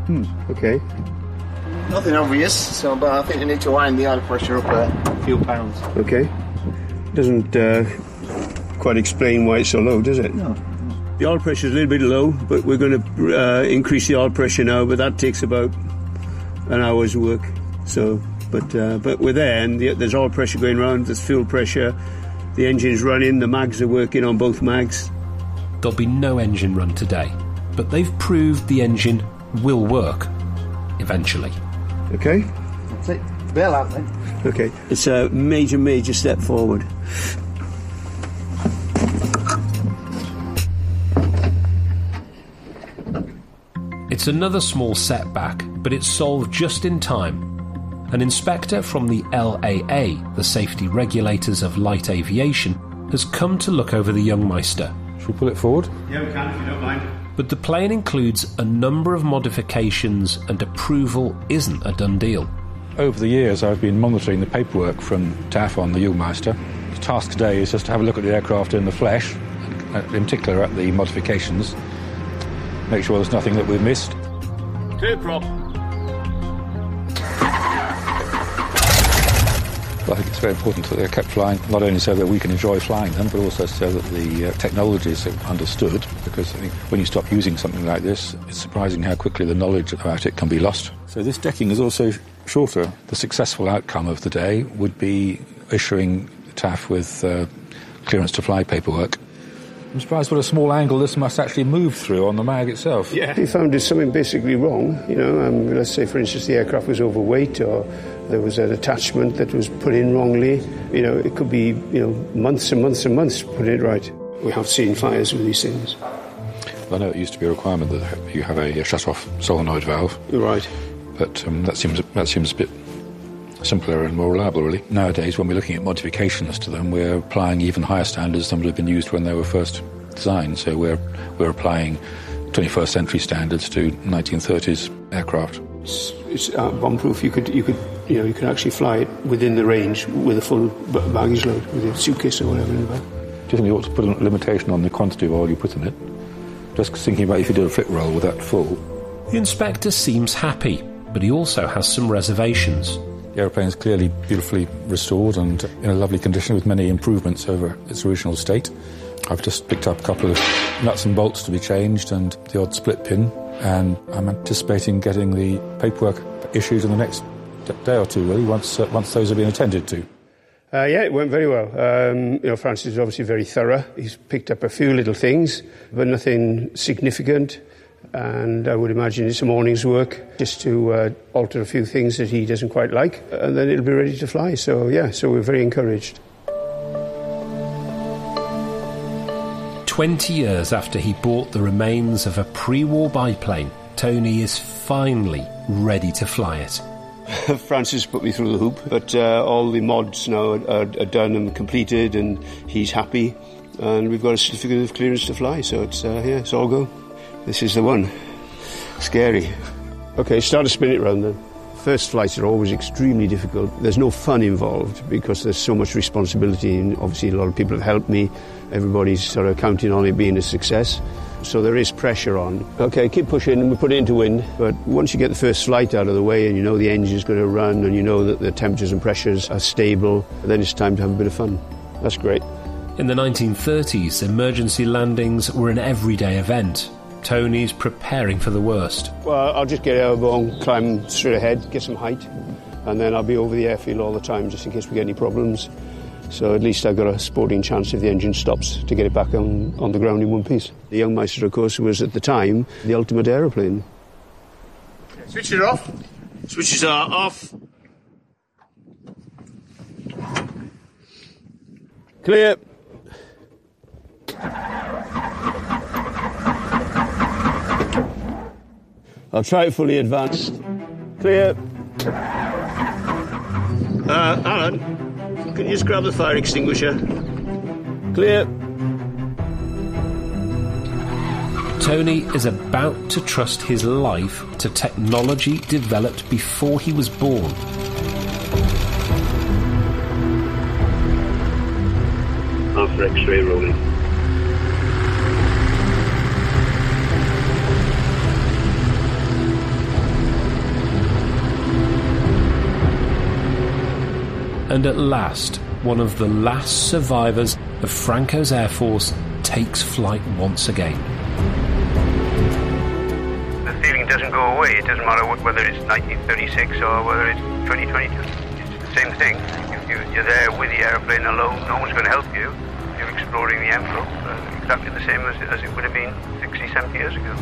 Okay. Nothing obvious, but I think you need to wind the oil pressure up a few pounds. Okay. Doesn't quite explain why it's so low, does it? No. The oil pressure is a little bit low, but we're going to increase the oil pressure now, but that takes about an hour's work. So, but we're there, and there's oil pressure going around, there's fuel pressure, the engine's running, the mags are working on both mags. There'll be no engine run today, but they've proved the engine will work eventually. Okay? That's it. Bail out then. Okay. It's a major step forward. It's another small setback, but it's solved just in time. An inspector from the LAA, the safety regulators of light aviation, has come to look over the Youngmeister. Should we pull it forward? Yeah, we can, if you don't mind. But the plane includes a number of modifications, and approval isn't a done deal. Over the years, I've been monitoring the paperwork from TAF on the Youngmeister. The task today is just to have a look at the aircraft in the flesh, in particular at the modifications, make sure there's nothing that we've missed. Clear prop. Well, I think it's very important that they're kept flying, not only so that we can enjoy flying them, but also so that the technologies are understood, because I think when you stop using something like this, it's surprising how quickly the knowledge about it can be lost. So this decking is also shorter. The successful outcome of the day would be issuing TAF with clearance to fly paperwork. I'm surprised what a small angle this must actually move through on the mag itself. Yeah. He found there's something basically wrong, let's say, for instance, the aircraft was overweight, or there was an attachment that was put in wrongly. It could be, months and months and months to put it right. We have seen fires with these things. I know it used to be a requirement that you have a shut-off solenoid valve. Right. But that seems a bit simpler and more reliable, really. Nowadays, when we're looking at modifications to them, we're applying even higher standards than would have been used when they were first designed. So we're applying 21st century standards to 1930s aircraft. It's bomb-proof. You could actually fly it within the range with a full baggage load, with a suitcase or whatever in the back. Do you think you ought to put a limitation on the quantity of oil you put in it? Just thinking about if you did a flick roll with that full. The inspector seems happy, but he also has some reservations. The aeroplane is clearly beautifully restored and in a lovely condition with many improvements over its original state. I've just picked up a couple of nuts and bolts to be changed and the odd split pin, and I'm anticipating getting the paperwork issued in the next day or two, really, once those have been attended to. Yeah, it went very well. Francis is obviously very thorough. He's picked up a few little things, but nothing significant. And I would imagine it's a morning's work just to alter a few things that he doesn't quite like, and then it'll be ready to fly. So we're very encouraged. 20 years after he bought the remains of a pre-war biplane, Tony is finally ready to fly it. Francis put me through the hoop, but all the mods now are done and completed, and he's happy, and we've got a certificate of clearance to fly, so it's all go. This is the one. Scary. Okay, start to spin it round then. First flights are always extremely difficult. There's no fun involved because there's so much responsibility, and obviously a lot of people have helped me. Everybody's sort of counting on it being a success. So there is pressure on. Okay, keep pushing and we put it into wind. But once you get the first flight out of the way and you know the engine's going to run and you know that the temperatures and pressures are stable, then it's time to have a bit of fun. That's great. In the 1930s, emergency landings were an everyday event. Tony's preparing for the worst. Well, I'll just get airborne, climb straight ahead, get some height, and then I'll be over the airfield all the time just in case we get any problems. So at least I've got a sporting chance if the engine stops to get it back on the ground in one piece. The Youngmeister, of course, was at the time the ultimate aeroplane. Switch it off. Switches are off. Clear. I'll try it fully advanced. Clear. Alan, can you just grab the fire extinguisher? Clear. Tony is about to trust his life to technology developed before he was born. After X-ray rolling. And at last, one of the last survivors of Franco's Air Force takes flight once again. The feeling doesn't go away. It doesn't matter whether it's 1936 or whether it's 2022. It's the same thing. You're there with the airplane alone. No one's going to help you. You're exploring the envelope. Exactly the same as it would have been 60, 70 years ago.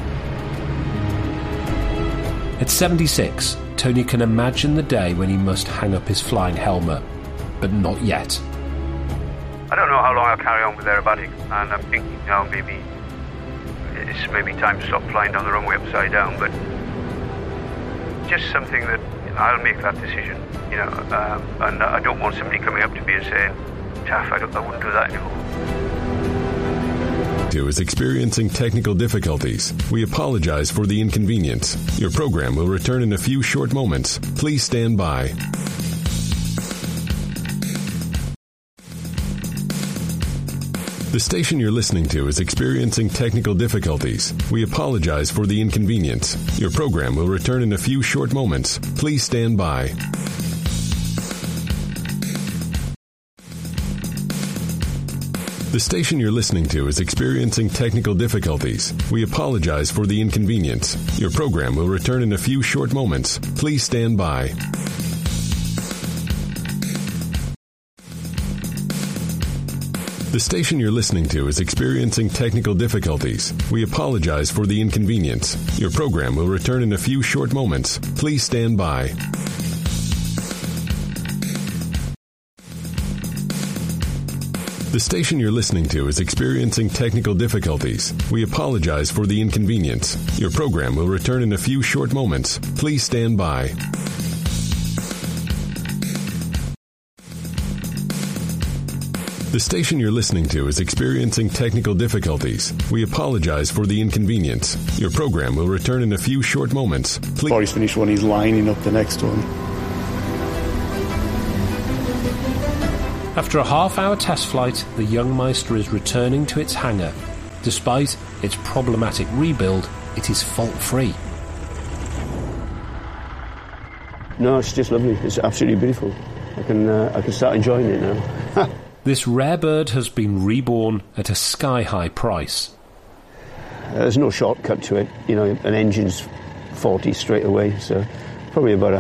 At 76, Tony can imagine the day when he must hang up his flying helmet, but not yet. I don't know how long I'll carry on with aerobatics, and I'm thinking now maybe it's maybe time to stop flying down the runway upside down, but just something that I'll make that decision, and I don't want somebody coming up to me and saying, "Taff, I wouldn't do that anymore." Is experiencing technical difficulties. We apologize for the inconvenience. Your program will return in a few short moments. Please stand by. The station you're listening to is experiencing technical difficulties. We apologize for the inconvenience. Your program will return in a few short moments. Please stand by. The station you're listening to is experiencing technical difficulties. We apologize for the inconvenience. Your program will return in a few short moments. Please stand by. The station you're listening to is experiencing technical difficulties. We apologize for the inconvenience. Your program will return in a few short moments. Please stand by. The station you're listening to is experiencing technical difficulties. We apologize for the inconvenience. Your program will return in a few short moments. Please stand by. The station you're listening to is experiencing technical difficulties. We apologize for the inconvenience. Your program will return in a few short moments. Please. Before he's finished one, he's lining up the next one. After a half-hour test flight, the young Meister is returning to its hangar. Despite its problematic rebuild, it is fault-free. No, it's just lovely. It's absolutely beautiful. I can start enjoying it now. This rare bird has been reborn at a sky-high price. There's no shortcut to it. An engine's 40 straight away, so probably about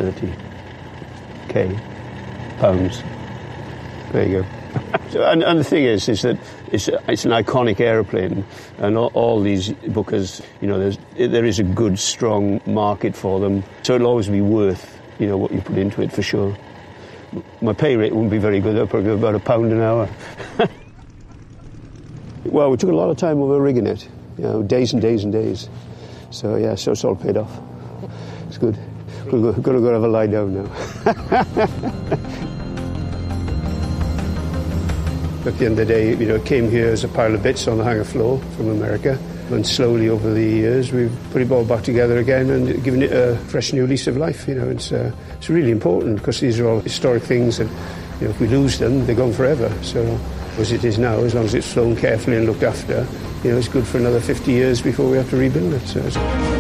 130k pounds. There you go. And the thing is that it's an iconic aeroplane, and all these bookers, there is a good, strong market for them. So it'll always be worth, what you put into it for sure. My pay rate wouldn't be very good. I'd probably about £1 an hour. Well, we took a lot of time over rigging it, days and days and days. So yeah, so it's all paid off. It's good. Got to go have a lie down now. At the end of the day, it came here as a pile of bits on the hangar floor from America, and slowly over the years we've put it all back together again and given it a fresh new lease of life. It's really important because these are all historic things, and if we lose them, they're gone forever. So as it is now, as long as it's flown carefully and looked after, it's good for another 50 years before we have to rebuild it. So